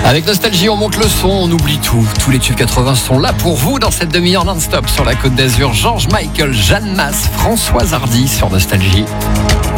Avec Nostalgie, on monte le son, on oublie tout. Tous les tubes 80 sont là pour vous dans cette demi-heure non-stop sur la Côte d'Azur. Georges Michael, Jeanne Masse, Françoise Hardy sur Nostalgie.